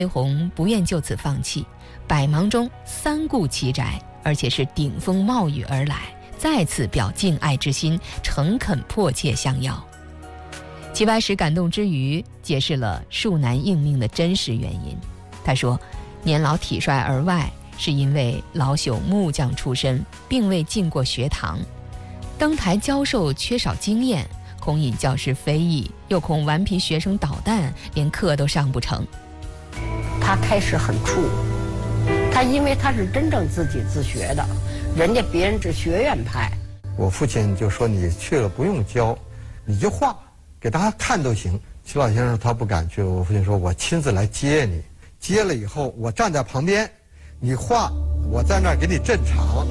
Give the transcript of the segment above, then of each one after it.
徐悲鸿不愿就此放弃，百忙中三顾其宅，而且是顶风冒雨而来，再次表敬爱之心，诚恳迫切相邀。齐白石感动之余，解释了恕难应命的真实原因。他说，年老体衰而外，是因为老朽木匠出身，并未进过学堂，登台教授缺少经验，恐引教师非议，又恐顽皮学生捣蛋，连课都上不成。 他开始很怵，他因为他是真正自己自学的，人家别人是学院派。 我父亲就说，你去了不用教，你就画给大家看都行。齐老先生他不敢去，我父亲说，我亲自来接你，接了以后我站在旁边，你画，我在那儿给你镇场。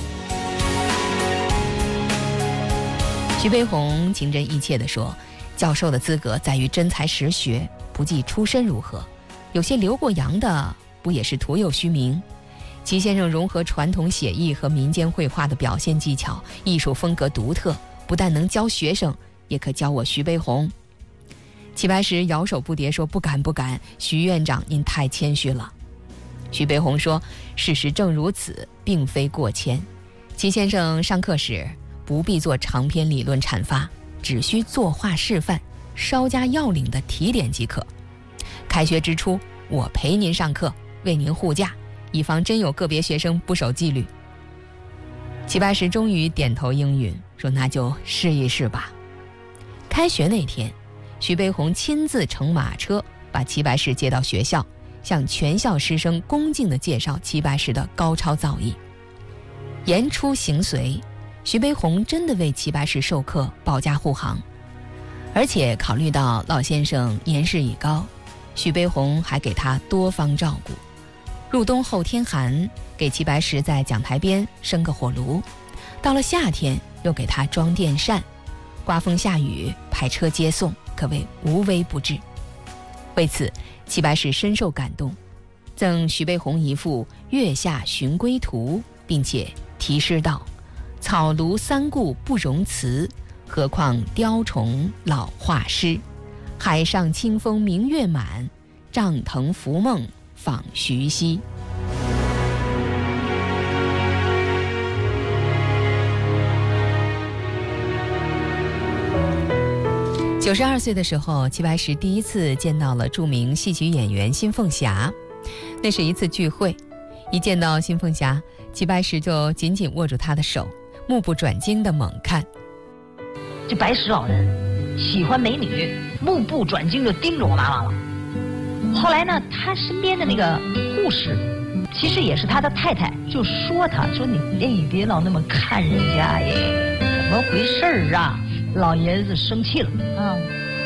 徐悲鸿情真意切地说，教授的资格在于真才实学，不计出身如何，有些留过洋的不也是徒有虚名。齐先生融合传统写意和民间绘画的表现技巧，艺术风格独特，不但能教学生，也可教我徐悲鸿。齐白石摇手不迭说，不敢不敢，徐院长您太谦虚了。徐悲鸿说，事实正如此，并非过谦。齐先生上课时不必做长篇理论阐发，只需作画示范，稍加要领的提点即可。开学之初，我陪您上课，为您护驾，以防真有个别学生不守纪律。齐白石终于点头应允，说那就试一试吧。开学那天，徐悲鸿亲自乘马车把齐白石接到学校，向全校师生恭敬地介绍齐白石的高超造诣。言出行随，徐悲鸿真的为齐白石授课，保驾护航。而且考虑到老先生年事已高，徐悲鸿还给他多方照顾。入冬后天寒，给齐白石在讲台边生个火炉；到了夏天，又给他装电扇；刮风下雨，派车接送，可谓无微不至。为此，齐白石深受感动，赠徐悲鸿一幅《月下寻归图》，并且题诗道：草庐三顾不容辞，何况雕虫老画师。海上清风明月满，帐腾浮梦访徐熙。92岁的时候，齐白石第一次见到了著名戏曲演员辛凤霞。那是一次聚会，一见到辛凤霞，齐白石就紧紧握住她的手，目不转睛地猛看。 这白石老人喜欢美女，目不转睛就盯着我妈妈了。后来呢，他身边的那个护士，其实也是他的太太，就说他说你别老那么看人家耶，怎么回事儿啊？老爷子生气了啊！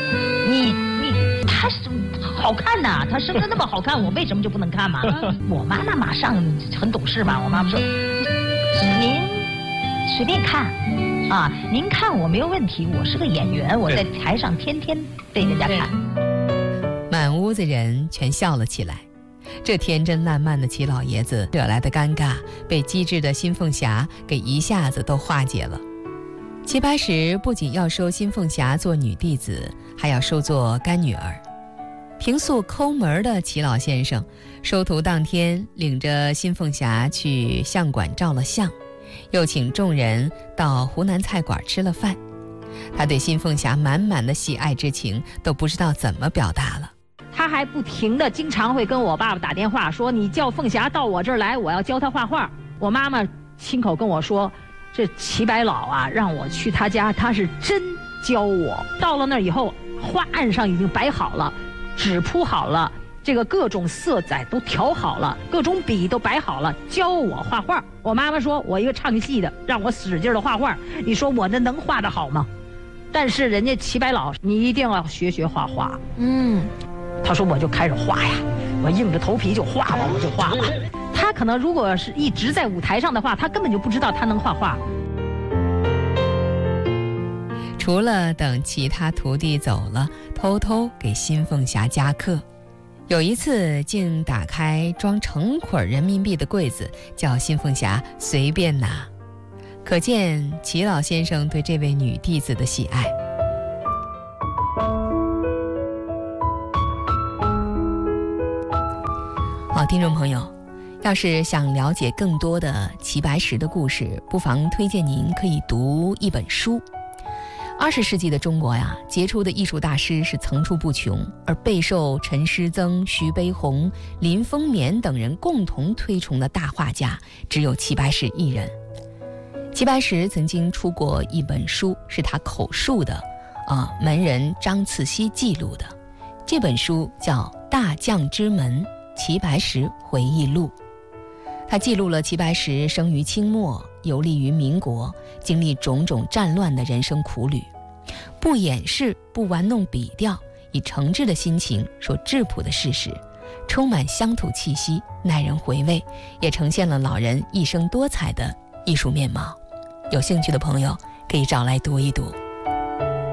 他好看呐，他生得那么好看，我为什么就不能看嘛？我妈妈马上很懂事嘛，我妈妈说您随便看啊，您看我没有问题，我是个演员，我在台上天天被人家看。 满屋子人全笑了起来。这天真烂漫的齐老爷子惹来的尴尬，被机智的辛凤霞给一下子都化解了。齐白石不仅要收辛凤霞做女弟子，还要收做干女儿。平素抠门的齐老先生收徒当天领着辛凤霞去相馆照了相，又请众人到湖南菜馆吃了饭。他对辛凤霞满满的喜爱之情都不知道怎么表达了。 他还不停的经常会跟我爸爸打电话说，你叫凤霞到我这儿来，我要教她画画。我妈妈亲口跟我说，这齐白老啊，让我去他家，他是真教我。到了那儿以后，画案上已经摆好了，纸铺好了，这个各种色彩都调好了，各种笔都摆好了，教我画画。我妈妈说，我一个唱戏的，让我使劲的画画，你说我那能画得好吗？但是人家齐白老，你一定要学画画。他说我就开始画呀，我硬着头皮就画吧，我就画吧。他可能如果是一直在舞台上的话，他根本就不知道他能画画。 除了等其他徒弟走了，偷偷给辛凤霞加课。有一次竟打开装成捆人民币的柜子，叫辛凤霞随便拿。可见齐老先生对这位女弟子的喜爱。 好，听众朋友，要是想了解更多的齐白石的故事，不妨推荐您可以读一本书。20世纪的中国呀，杰出的艺术大师是层出不穷，而备受陈师曾、徐悲鸿、林风眠等人共同推崇的大画家，只有齐白石一人。齐白石曾经出过一本书，是他口述的，门人张次溪记录的。这本书叫《大将之门：齐白石回忆录》。他记录了齐白石生于清末，游历于民国，经历种种战乱的人生苦旅，不掩饰，不玩弄笔调，以诚挚的心情说质朴的事实，充满乡土气息，耐人回味，也呈现了老人一生多彩的艺术面貌。有兴趣的朋友可以找来读一读。